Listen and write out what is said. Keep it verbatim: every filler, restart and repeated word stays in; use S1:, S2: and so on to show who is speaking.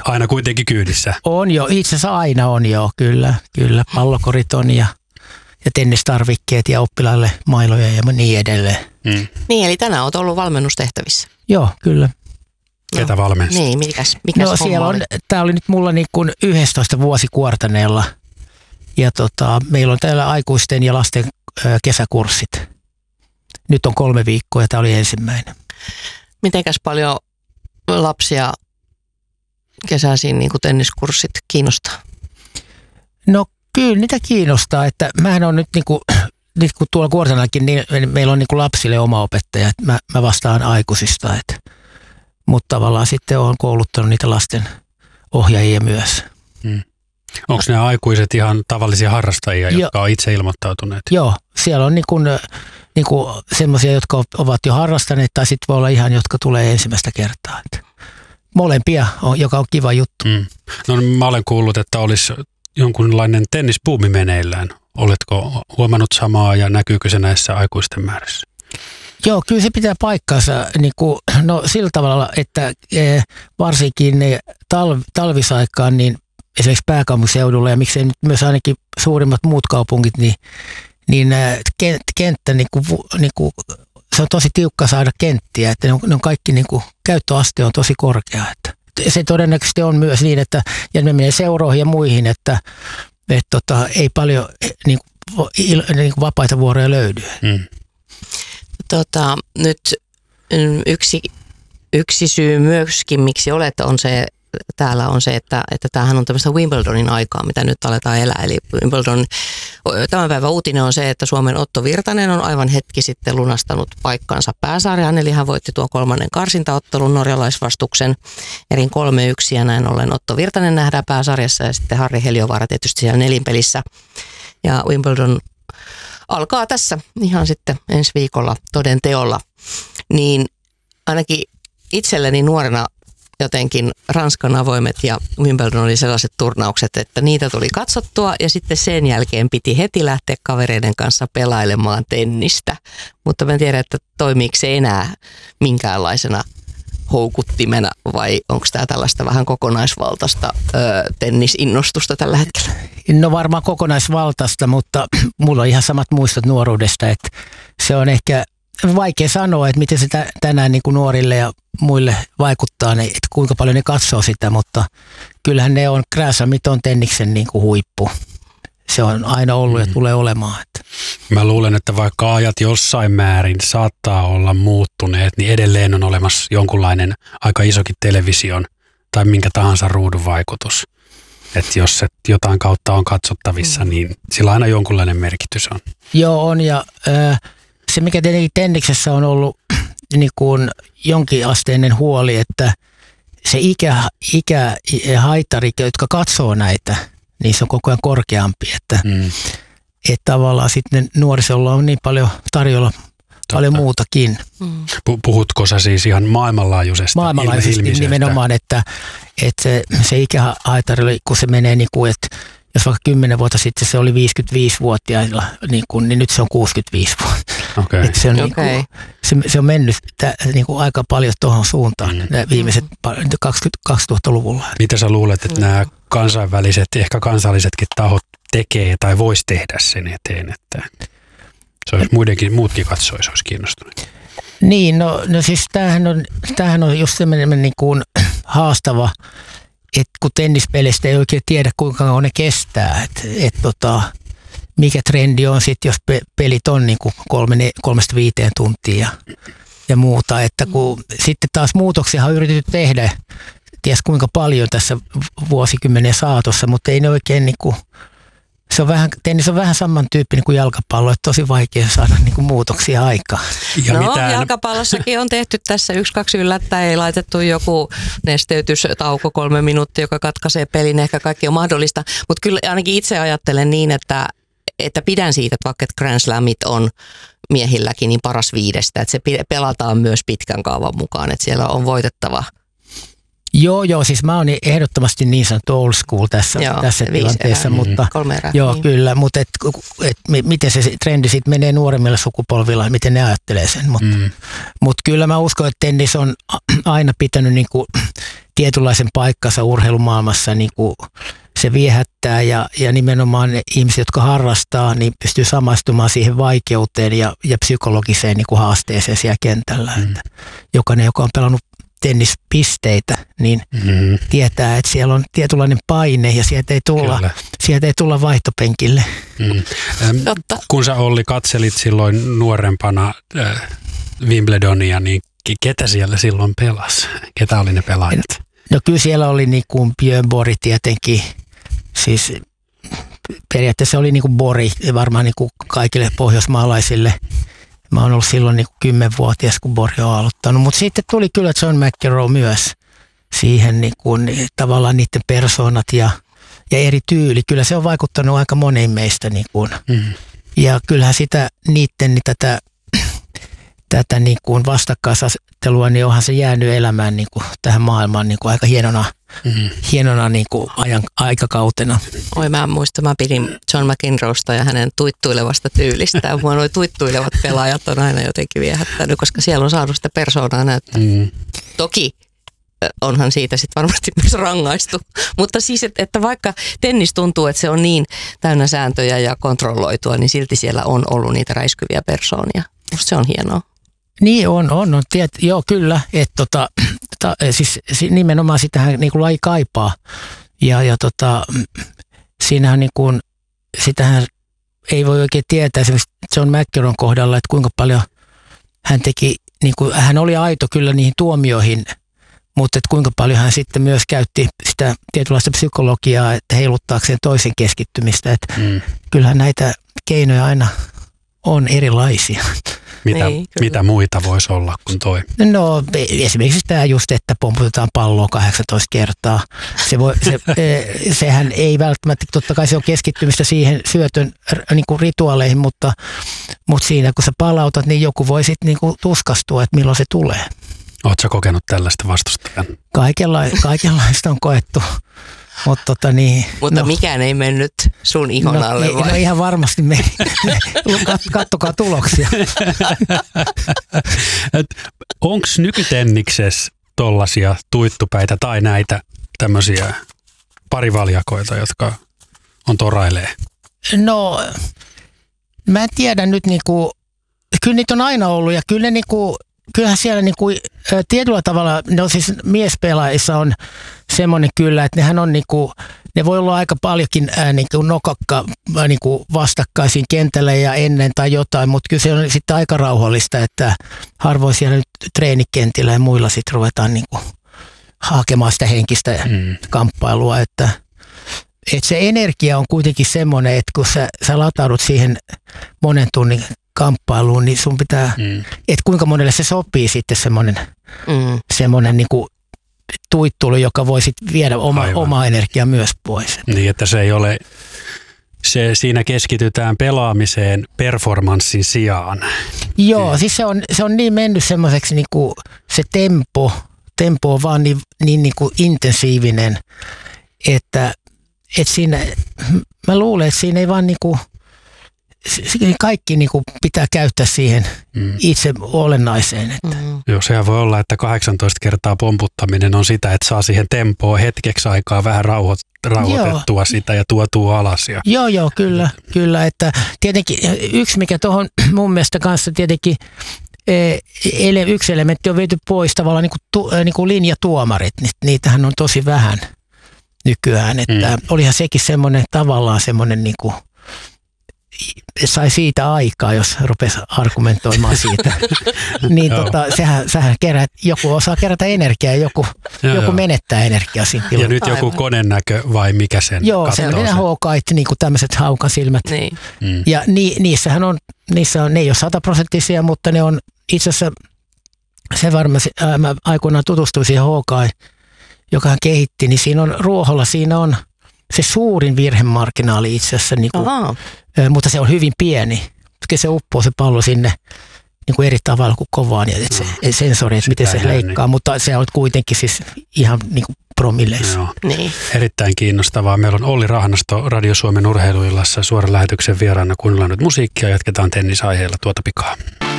S1: aina kuitenkin kyydissä.
S2: On jo, itse asiassa aina on jo, kyllä. kyllä. Pallokorit on ja, ja tennistarvikkeet ja oppilaille mailoja ja niin edelleen.
S3: Mm. Niin, eli tänään olet ollut valmennustehtävissä.
S2: Joo, kyllä.
S1: Ketä valmensi?
S3: Niin, mikäs, mikäs
S2: no, siellä on, tämä oli nyt mulla niin kuin yhdestoista vuosi Kuortaneella. Ja tota, meillä on täällä aikuisten ja lasten ö, kesäkurssit. Nyt on kolme viikkoa ja tämä oli ensimmäinen.
S3: Mitenkäs paljon lapsia kesäisiin niin kuin tenniskurssit kiinnostaa?
S2: No kyllä niitä kiinnostaa, että mähän on nyt niin kuin, nyt kun tuolla Kuortanallakin, niin meillä on niin kuin lapsille oma opettaja, että mä, mä vastaan aikuisista, että, mutta tavallaan sitten olen kouluttanut niitä lasten ohjaajia myös.
S1: Hmm. Onko ne aikuiset ihan tavallisia harrastajia, jo, jotka on itse ilmoittautuneet?
S2: Joo, siellä on niin kuin, niin kuin semmoisia, jotka ovat jo harrastaneet, tai sitten voi olla ihan, jotka tulee ensimmäistä kertaa. Että molempia, on, joka on kiva juttu.
S1: Hmm. No mä olen kuullut, että olisi jonkunlainen tennisbuumi meneillään. Oletko huomannut samaa ja näkyykö se näissä aikuisten määrissä?
S2: Joo, kyllä se pitää paikkansa niin kuin, no, sillä tavalla, että e, varsinkin talv, talvisaikaan niin esimerkiksi pääkaupunkiseudulla ja miksei nyt myös ainakin suurimmat muut kaupungit, niin, niin kenttä, niin kuin, niin kuin, se on tosi tiukka saada kenttiä, että ne on, ne on kaikki niin kuin, käyttöaste on tosi korkea. Että se todennäköisesti on myös niin, että ja ne menee seuroihin ja muihin, että et, tota, ei paljon niin kuin, il, niin kuin vapaita vuoroja löydy.
S1: Mm.
S3: Tota, nyt yksi, yksi syy myöskin, miksi olet on se, täällä on se, että, että tämähän on tämmöistä Wimbledonin aikaa, mitä nyt aletaan elää. Eli Wimbledon, tämän päivän uutinen on se, että Suomen Otto Virtanen on aivan hetki sitten lunastanut paikkansa pääsarjaan, eli hän voitti tuon kolmannen karsintaottelun norjalaisvastuksen erin kolme yksi, ja näin ollen Otto Virtanen nähdään pääsarjassa, ja sitten Harri Heliovaara tietysti siellä nelinpelissä. Ja Wimbledon alkaa tässä ihan sitten ensi viikolla toden teolla, niin ainakin itselleni nuorena jotenkin Ranskan avoimet ja Wimbledon oli sellaiset turnaukset, että niitä tuli katsottua ja sitten sen jälkeen piti heti lähteä kavereiden kanssa pelailemaan tennistä. Mutta mä en tiedä, että toimiiko se enää minkäänlaisena houkuttimena vai onko tämä tällaista vähän kokonaisvaltaista ö, tennisinnostusta tällä hetkellä?
S2: No varmaan kokonaisvaltaista, mutta mulla on ihan samat muistot nuoruudesta, että se on ehkä vaikea sanoa, että miten se tänään niin kuin nuorille ja muille vaikuttaa, että kuinka paljon ne katsoo sitä, mutta kyllähän ne on Gränsalmit on tenniksen niin kuin huippu. Se on aina ollut ja tulee olemaan. Että.
S1: Mä luulen, että vaikka ajat jossain määrin saattaa olla muuttuneet, niin edelleen on olemassa jonkunlainen aika isokin television tai minkä tahansa ruudun vaikutus. Että jos se jotain kautta on katsottavissa, mm. niin sillä aina jonkunlainen merkitys on. Joo,
S2: on ja äh, se mikä tietenkin tenniksessä on ollut niin kuin jonkinasteinen huoli, että se ikä, ikä haittari, jotka katsoo näitä, niin se on koko ajan korkeampi, että, mm. että tavallaan sitten nuorisolla on niin paljon tarjolla Totta. paljon muutakin.
S1: Mm. Puhutko sä siis ihan maailmanlaajuisesti?
S2: Maailmanlaajuisesti nimenomaan, että, että se, se ikähaittari, kun se menee niin kuin, että jos vaikka kymmenen vuotta sitten se oli viisikymmentäviisivuotiailla, niin, kuin, niin nyt se on kuusikymmentäviisi vuotta.
S1: Okay.
S2: Se, on okay. niin kuin, se, se on mennyt tä, niin kuin aika paljon tuohon suuntaan mm. viimeiset kaksituhattaluvulla.
S1: Mitä sä luulet, että mm. nämä kansainväliset, ehkä kansallisetkin tahot tekee tai vois tehdä sen eteen, että se olisi muidenkin, muutkin katsoisi, olisi kiinnostunut?
S2: Niin, no, no siis tämähän on, tämähän on just semmoinen niin kuin haastava, että kun tennispeleistä ei oikein tiedä, kuinka kauan ne kestää, että et tota, mikä trendi on sitten, jos pe- pelit on niin kuin kolme, ne, kolmesta viiteen tuntia ja, ja muuta. Että kun sitten taas muutoksia on yritetty tehdä, ties kuinka paljon tässä vuosikymmenen saatossa, mutta ei ne oikein niin kuin, se on vähän, tennis on vähän samantyyppinen kuin jalkapallo, että tosi vaikea saada niin kuin muutoksia aikaan.
S3: Ja no mitään. Jalkapallossakin on tehty tässä yksi, kaksi yllättäen, ei laitettu joku nesteytystauko kolme minuuttia, joka katkaisee pelin, ehkä kaikki on mahdollista. Mutta kyllä ainakin itse ajattelen niin, että, että pidän siitä, että vaikka Grand Slamit on miehilläkin niin paras viidestä, että se pelataan myös pitkän kaavan mukaan, että siellä on voitettava.
S2: Joo, joo, siis mä oon ehdottomasti niin sanottu old school tässä, joo, tässä tilanteessa, erää, mutta kolme erää, joo, niin. kyllä, mutta et, et, miten se trendi sitten menee nuoremmilla sukupolvilla, miten ne ajattelee sen, mutta mm. mut kyllä mä uskon, että tennis on aina pitänyt niinku tietynlaisen paikkansa urheilumaailmassa niin kuin se viehättää ja, ja nimenomaan ne ihmiset, jotka harrastaa, niin pystyy samaistumaan siihen vaikeuteen ja, ja psykologiseen niin kuin haasteeseen siellä kentällä. Mm. Että jokainen, joka on pelannut tennispisteitä, niin mm. tietää, että siellä on tietynlainen paine ja sieltä ei tulla, sieltä ei tulla vaihtopenkille.
S1: Mm. Ähm, kun sä Olli katselit silloin nuorempana äh, Wimbledonia, niin ketä siellä silloin pelasi? Ketä oli ne pelaajat?
S2: No kyllä siellä oli niin kuin Björn Borg tietenkin, siis periaatteessa oli niin kuin Borg varmaan niin kuin kaikille pohjoismaalaisille. Mä oon ollut silloin niin kuin kymmenvuotias, kun Borg on aloittanut, mutta sitten tuli kyllä John McEnroe myös siihen niin kuin, tavallaan niiden persoonat ja, ja eri tyyli. Kyllä se on vaikuttanut aika moneen meistä. Niin kuin. Mm. Ja kyllähän sitä niiden niin tätä, tätä niin kuin vastakkaisasettelua, niin onhan se jäänyt elämään niin kuin tähän maailmaan niin kuin aika hienona, mm. hienona niin kuin ajan, aikakautena.
S3: Oi, mä muistan, mä pidin John McEnroesta ja hänen tuittuilevasta tyylistään. Mua nuo tuittuilevat pelaajat on aina jotenkin viehättänyt, koska siellä on saanut sitä persoonaa näyttää. Mm. Toki onhan siitä sitten varmasti myös rangaistu. Mutta siis, että, että vaikka tennis tuntuu, että se on niin täynnä sääntöjä ja kontrolloitua, niin silti siellä on ollut niitä räiskyviä persoonia. Musta se on hienoa.
S2: Niin on, on, on tiet, joo kyllä, että tota, ta, siis nimenomaan sitähän niin kuin laji kaipaa ja, ja tota, siinähän niin kuin, sitähän ei voi oikein tietää esimerkiksi John McEnroen kohdalla, että kuinka paljon hän teki, niin kuin, hän oli aito kyllä niihin tuomioihin, mutta että kuinka paljon hän sitten myös käytti sitä tietynlaista psykologiaa, että heiluttaakseen toisen keskittymistä, että mm. kyllähän näitä keinoja aina on erilaisia.
S1: Mitä, niin, mitä muita voisi olla kuin toi?
S2: No esimerkiksi tämä just, että pomputetaan palloa kahdeksantoista kertaa. Se voi, se, sehän ei välttämättä, totta kai se on keskittymistä siihen syötön niin kuin rituaaleihin, mutta, mutta siinä kun sä palautat, niin joku voi sitten niin kuin tuskastua, että milloin se tulee.
S1: Oletko sä kokenut tällaista vastustajan?
S2: Kaikenla- kaikenlaista on koettu. Mut tota niin,
S3: Mutta
S2: no,
S3: mikään ei mennyt sun ihon
S2: no,
S3: alle vai?
S2: No ihan varmasti meni. Kattokaa tuloksia.
S1: Onko nykytenniksessä tollaisia tuittupäitä tai näitä tämmöisiä parivaljakoita, jotka on torailee?
S2: No mä en tiedä nyt niinku, kyllä niitä on aina ollut ja kyllä ne niinku, kyllähän siellä niinku, tietyllä tavalla, no siis miespelaajissa on semmoinen kyllä, että nehän on niinku, ne voi olla aika paljonkin ää, niinku nokakka ää, niinku vastakkaisiin kentällä ja ennen tai jotain, mutta kyllä se on sitten aika rauhallista, että harvoin siellä nyt treenikentillä ja muilla sitten ruvetaan niinku hakemaan sitä henkistä mm. kamppailua, että että se energia on kuitenkin semmoinen, että kun sä, sä lataudut siihen monen tunnin kamppailuun, niin sun pitää, mm. että kuinka monelle se sopii sitten semmoinen, mm. semmoinen niin kuin tuittulu, joka voi sitten viedä oma, omaa energiaa myös pois.
S1: Niin, että se ei ole, se, siinä keskitytään pelaamiseen performanssin sijaan.
S2: Joo, mm. siis se on, se on niin mennyt semmoiseksi niin kuin se tempo, tempo on vaan niin, niin, niin kuin intensiivinen, että, että siinä, mä luulen, että siinä ei vaan niin kuin, kaikki niin kuin pitää käyttää siihen mm. itse olennaiseen. Että.
S1: Mm. Joo, sehän voi olla, että kahdeksantoista kertaa pomputtaminen on sitä, että saa siihen tempoon hetkeksi aikaa vähän rauho, rauhoitettua joo. sitä ja tuotua alas. Ja.
S2: Joo, joo, kyllä, kyllä. Että tietenkin yksi, mikä tuohon mun mielestä kanssa tietenkin ele, yksi elementti on viety pois tavallaan niin kuin, tu, niin kuin linjatuomarit. Niitähän on tosi vähän nykyään. Että mm. olihan sekin semmoinen tavallaan semmoinen niin kuin sai siitä aikaa, jos rupesi argumentoimaan siitä. niin tota, sehän, sehän kerät, joku osaa kerätä energiaa ja joku, joku menettää energiaa siinä
S1: Ja nyt joku konennäkö vai mikä sen
S2: Joo, se on ne hookait, niin kuin tämmöiset haukasilmät. Niin. Mm. Ja ni, niissähän on, niissä on, ne ei ole sataprosenttisia, mutta ne on itse asiassa, se varmasti, ää, mä aikoinaan tutustuin siihen hookai, joka hän kehitti, niin siinä on ruoholla, siinä on se suurin virhemarginaali itse asiassa, niin kuin, mutta se on hyvin pieni. Se uppoo se pallo sinne niin kuin eri tavalla kuin kovaan ja se, no. sensori, että miten se leikkaa, niin. Mutta se on kuitenkin siis ihan niin kuin promilleissa.
S1: Niin. Erittäin kiinnostavaa. Meillä on Olli Rahnasto Radio Suomen urheiluillassa suoran lähetyksen vieraana. Kuunnellaan nyt musiikkia ja jatketaan tennisaiheella tuota pikaa.